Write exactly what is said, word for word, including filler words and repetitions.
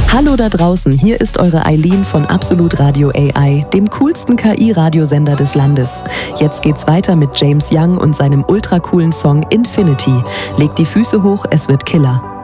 Hallo da draußen, hier ist eure Eileen von Absolut Radio A I, dem coolsten K I-Radiosender des Landes. Jetzt geht's weiter mit James Young und seinem ultra coolen Song Infinity. Legt die Füße hoch, es wird Killer.